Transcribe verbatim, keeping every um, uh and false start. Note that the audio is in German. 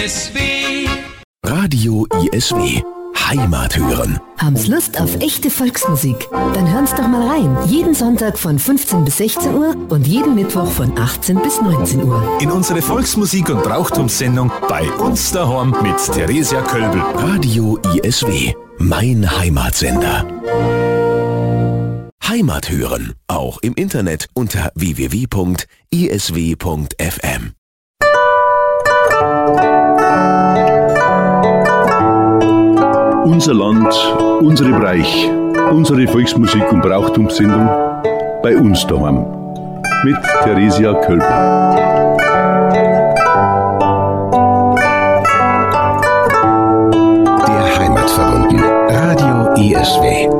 S W. Radio I S W. Heimat hören. Haben's Lust auf echte Volksmusik? Dann hören's doch mal rein. Jeden Sonntag von fünfzehn bis sechzehn Uhr und jeden Mittwoch von achtzehn bis neunzehn Uhr. In unsere Volksmusik- und Brauchtumssendung bei uns daheim mit Theresia Kölbel. Radio I S W. Mein Heimatsender. Heimat hören. Auch im Internet unter w w w punkt i s w punkt f m. Unser Land, unsere Bereich, unsere Volksmusik- und Brauchtumssendung bei uns daheim mit Theresia Kölbel. Der Heimat verbunden. Radio I S W.